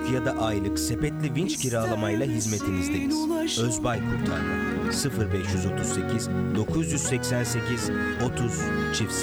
günlük ya da aylık sepetli vinç kiralamayla hizmetinizdeyiz. Özbay Kurtarma 0538 988 30 0